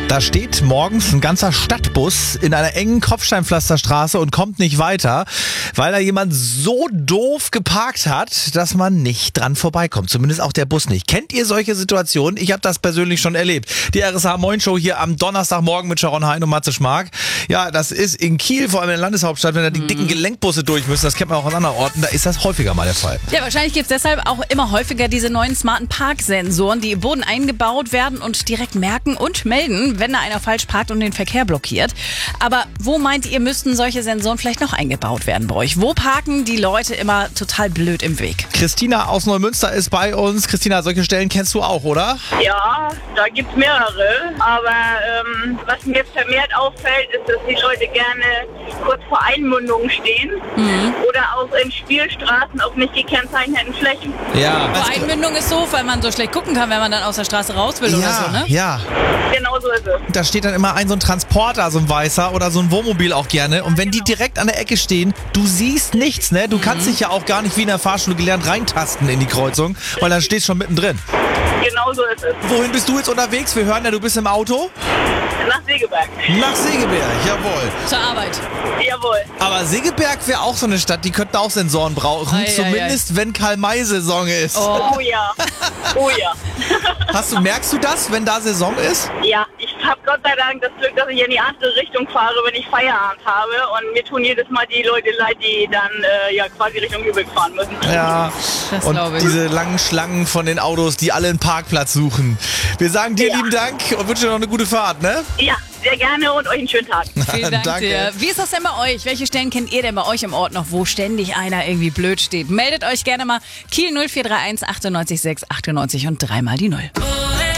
Da steht morgens ein ganzer Stadtbus in einer engen Kopfsteinpflasterstraße und kommt nicht weiter, weil da jemand so doof geparkt hat, dass man nicht dran vorbeikommt. Zumindest auch der Bus nicht. Kennt ihr solche Situationen? Ich habe das persönlich schon erlebt. Die RSH Moin Show hier am Donnerstagmorgen mit Sharon Hein und Matze Schmark. Ja, das ist in Kiel, vor allem in der Landeshauptstadt, wenn da die dicken Gelenkbusse durch müssen. Das kennt man auch an anderen Orten. Da ist das häufiger mal der Fall. Ja, wahrscheinlich gibt es deshalb auch immer häufiger diese neuen smarten Parksensoren, die im Boden eingebaut werden und direkt merken und melden, wenn da einer falsch parkt und den Verkehr blockiert. Aber wo meint ihr, müssten solche Sensoren vielleicht noch eingebaut werden bei euch? Wo parken die Leute immer total blöd im Weg? Christina aus Neumünster ist bei uns. Christina, solche Stellen kennst du auch, oder? Ja, da gibt es mehrere. Aber was mir vermehrt auffällt, ist, dass die Leute gerne kurz vor Einmündungen stehen. Oder auch in Spielstraßen auf nicht gekennzeichneten Flächen. Ja. Vor Einmündung ist so, weil man so schlecht gucken kann, wenn man dann aus der Straße raus will oder so, ne? Ja. Genau so ist es. Da steht dann immer so ein Transporter, so ein weißer oder so ein Wohnmobil auch gerne. Und wenn die direkt an der Ecke stehen, du siehst nichts, ne? Du kannst dich ja auch gar nicht wie in der Fahrschule gelernt reintasten in die Kreuzung, weil dann stehst du schon mittendrin. Genau so ist es. Wohin bist du jetzt unterwegs? Wir hören ja, du bist im Auto. Nach Segeberg. Nach Segeberg, jawohl. Zur Arbeit. Jawohl. Aber Segeberg wäre auch so eine Stadt, die könnten auch Sensoren brauchen. Ei, zumindest wenn Karl-May-Saison ist. Oh ja. Oh ja. Merkst du das, wenn da Saison ist? Ja, ich habe Gott sei Dank das Glück, dass ich in die andere Richtung fahre, wenn ich Feierabend habe. Und mir tun jedes Mal die Leute leid, die dann quasi Richtung Lübeck fahren müssen. Ja, Das und glaube ich. diese langen Schlangen von den Autos, die alle einen Parkplatz suchen. Wir sagen dir lieben Dank und wünschen dir noch eine gute Fahrt, ne? Ja, sehr gerne und euch einen schönen Tag. Vielen Dank Danke. dir. Wie ist das denn bei euch? Welche Stellen kennt ihr denn bei euch im Ort noch, wo ständig einer irgendwie blöd steht? Meldet euch gerne mal. Kiel 0431 98 6 98 und dreimal die 0.